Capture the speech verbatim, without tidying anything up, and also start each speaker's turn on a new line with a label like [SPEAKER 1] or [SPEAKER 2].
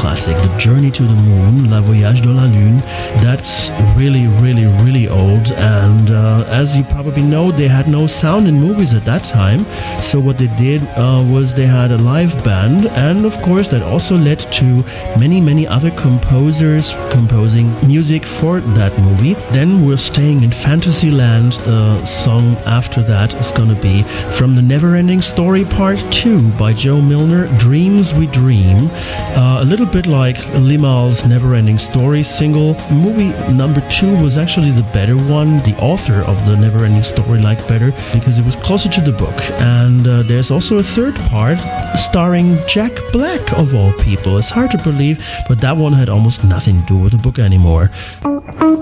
[SPEAKER 1] classic, The Journey to the Moon, La Voyage de la Lune. That's really, really, really old. And uh, as you probably know, they had no sound in movies at that time. So what they did uh, was they had a live band. And of course, that also led to many, many other composers composing music for that movie. Then we're staying in Fantasyland. The song after that is going to be from The Neverending Story Part two by Joe Milner, Dreams We Dream. Uh, a little bit like Limahl's Neverending Story single. Movie number two was actually the better one. The author of The Neverending Story liked better because it was closer to the book. And uh, there's also a third part starring Jack Black, of all people. It's hard to believe, but that one had almost nothing to do with the book anymore.